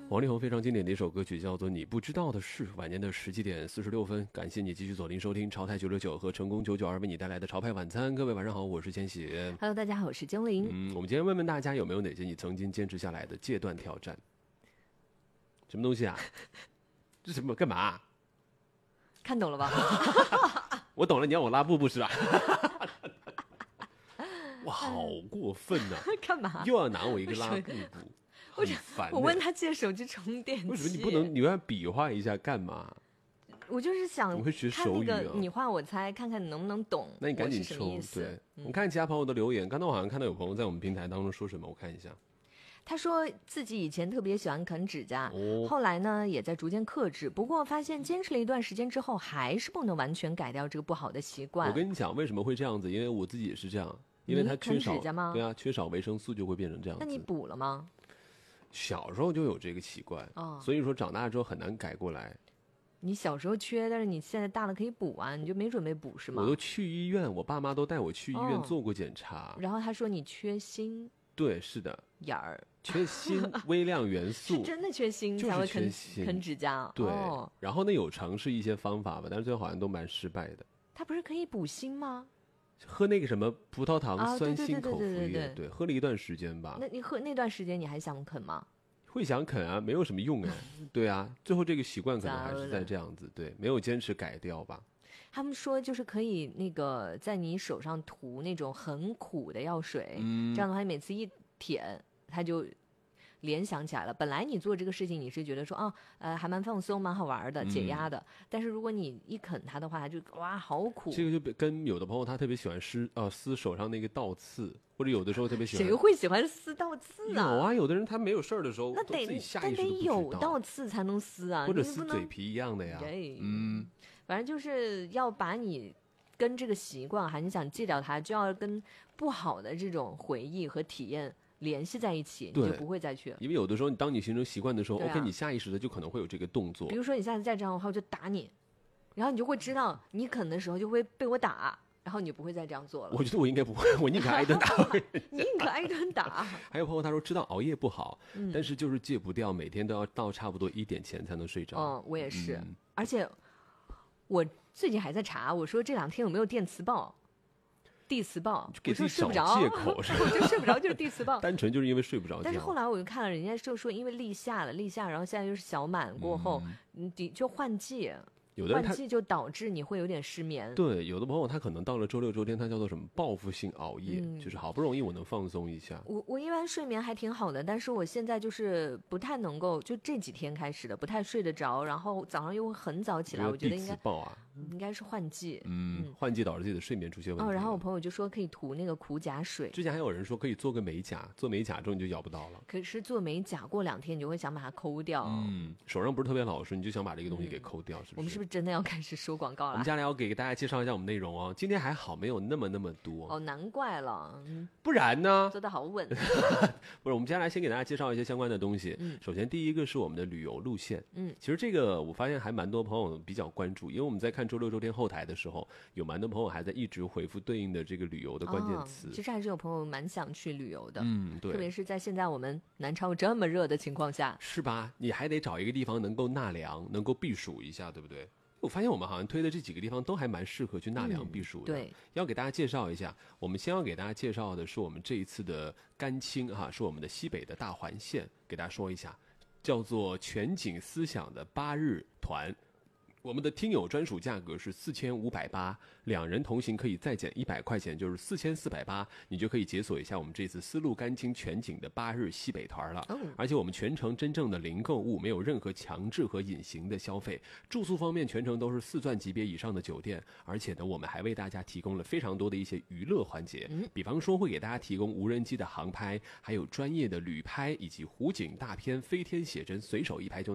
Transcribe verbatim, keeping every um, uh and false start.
王力宏非常经典的一首歌曲叫做《你不知道的事》。晚间的十七点四十六分，感谢你继续锁定收听潮台九六九和成功九九二为你带来的潮派晚餐。各位晚上好，我是千玺。 Hello， 大家好，我是精灵。 嗯，我们今天问问大家有没有哪些你曾经坚持下来的戒断挑战？什么东西啊？这什么干嘛？ 看懂了吧？ 我懂了，你要我拉布布是吧？哇，好过分呐、啊！ 干嘛？ 又要拿我一个拉布布。 我烦、欸、 我问他借手机充电器， 为什么你不能？你要比划一下干嘛？ 我就是想你会学手语、啊、 看那个你画我猜，看看你能不能懂。 那你赶紧抽。对、嗯，我看其他朋友的留言，刚才我好像看到有朋友在我们平台当中说什么，我看一下。 他说自己以前特别喜欢啃指甲、 哦、 后来呢也在逐渐克制，不过发现坚持了一段时间之后，还是不能完全改掉这个不好的习惯。 我跟你讲为什么会这样子，因为我自己也是这样，因为他缺少，对啊，缺少维生素就会变成这样子。 那你补了吗？ 小时候就有这个习惯、哦、所以说长大之后很难改过来。 你小时候缺，但是你现在大了可以补啊，你就没准备补是吗？ 我都去医院，我爸妈都带我去医院做过检查、哦、 然后他说你缺锌。 对，是的， 眼儿缺锌微量元素是真的缺锌才会啃啃指甲。 对、 哦， 然后呢有尝试一些方法吧，但是最后好像都蛮失败的。 他不是可以补锌吗？ 喝那个什么葡萄糖酸锌口服液、 啊、对, 对, 对, 对, 对, 对, 对，喝了一段时间吧。 那你喝那段时间你还想啃吗？ 会想啃啊，没有什么用哎。对啊，最后这个习惯可能还是在这样子，对，没有坚持改掉吧。 他们说就是可以那个在你手上涂那种很苦的药水、嗯、这样的话你每次一舔它就联想起来了。本来你做这个事情你是觉得说啊呃还蛮放松蛮好玩的解压的、嗯、但是如果你一啃它的话它就哇好苦。 这个就跟有的朋友他特别喜欢撕呃撕手上那个倒刺，或者有的时候特别喜欢。 谁会喜欢撕倒刺啊？ 有啊，有的人他没有事儿的时候那得自己下意识都不知道， 但得有倒刺才能撕啊， 或者撕嘴皮一样的呀。 嗯，反正就是要把你跟这个习惯哈，你想戒掉它，就要跟不好的这种回忆和体验联系在一起，你就不会再去了。 因为有的时候，你当你形成习惯的时候、啊、，OK， 你下意识的就可能会有这个动作。 比如说你下次再这样的话，我就打你，然后你就会知道，你啃的时候就会被我打，然后你就不会再这样做了。 我觉得我应该不会，我宁可挨顿打。 你宁可挨顿打。 还有朋友他说知道熬夜不好、 嗯， 但是就是戒不掉，每天都要到差不多一点前才能睡着。 嗯，我也是，嗯、而且我最近还在查，我说这两天有没有电磁暴。地磁暴， 给自己找借口是吧？ 我就睡不着，就是地磁暴， 单纯就是因为睡不着觉。 但是后来我就看了，人家就说因为立夏了，立夏，然后现在又是小满过后，嗯，的就换季， 有的人换季就导致你会有点失眠。 对，有的朋友他可能到了周六周天，他叫做什么报复性熬夜、嗯，就是好不容易我能放松一下。 我我一般睡眠还挺好的，但是我现在就是不太能够，就这几天开始的不太睡得着，然后早上又会很早起来，我觉得应该报啊。 应该是换季， 嗯，换季导致自己的睡眠出现问题。 哦，然后我朋友就说可以涂那个苦甲水。 之前还有人说可以做个美甲，做美甲之后你就咬不到了。 可是做美甲过两天你就会想把它抠掉。 嗯，手上不是特别老实，你就想把这个东西给抠掉，嗯、是不是？ 我们是不是真的要开始收广告了？ 我们接下来要给大家介绍一下我们内容哦。今天还好没有那么那么多。 哦，难怪了。嗯、 不然呢？ 做得好稳。 不是，我们接下来先给大家介绍一些相关的东西。嗯，首先第一个是我们的旅游路线。 嗯， 其实这个我发现还蛮多朋友比较关注，因为我们在看周六周天后台的时候，有蛮多朋友还在一直回复对应的这个旅游的关键词、 哦、其实还是有朋友蛮想去旅游的。 嗯，对， 特别是在现在我们南超这么热的情况下， 是吧？你还得找一个地方能够纳凉，能够避暑一下，对不对？我发现我们好像推的这几个地方都还蛮适合去纳凉避暑的、 嗯、对， 要给大家介绍一下。我们先要给大家介绍的是我们这一次的甘青哈，是我们的西北的大环线，给大家说一下，叫做全景思想的八日团。我们的听友专属价格是四千五百八，两人同行可以再减一百块钱，就是四千四百八，你就可以解锁一下我们这次丝路甘青全景的八日西北团了。 哦、 而且我们全程真正的零购物，没有任何强制和隐形的消费。住宿方面全程都是四钻级别以上的酒店，而且呢，我们还为大家提供了非常多的一些娱乐环节， 嗯、 比方说会给大家提供无人机的航拍，还有专业的旅拍，以及湖景大片、飞天写真，随手一拍就